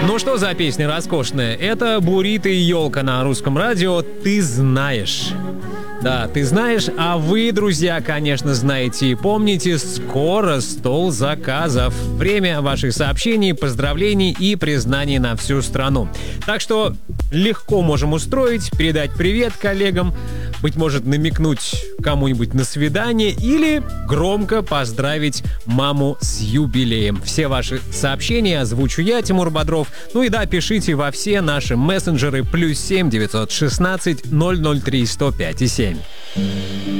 Ну что за песня роскошная? Это «Бурито и елка» на русском радио «Ты знаешь». Да, ты знаешь, а вы, друзья, конечно, знаете и помните, скоро стол заказов. Время ваших сообщений, поздравлений и признаний на всю страну. Так что легко можем устроить, передать привет коллегам, быть может, намекнуть кому-нибудь на свидание или громко поздравить маму с юбилеем. Все ваши сообщения озвучу я, Тимур Бодров. Ну и да, пишите во все наши мессенджеры +7 916 003 105 7.